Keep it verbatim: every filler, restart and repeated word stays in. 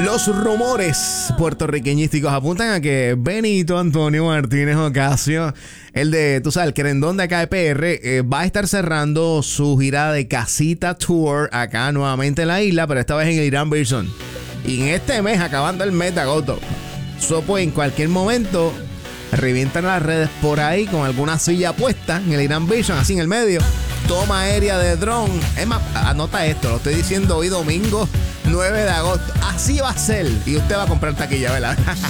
Los rumores puertorriqueñísticos apuntan a que Benito Antonio Martínez Ocasio, el de, tú sabes, el querendón de acá de P R, eh, va a estar cerrando su gira de casita tour acá nuevamente en la isla, pero esta vez en el Irán Bison. Y en este mes, acabando el mes de agosto. So, pues, en cualquier momento, revientan las redes por ahí con alguna silla puesta en el Irán Bison, así en el medio. Toma aérea de dron. Es más, anota esto, lo estoy diciendo hoy domingo nueve de agosto. Así va a ser. Y usted va a comprar taquilla, ¿verdad?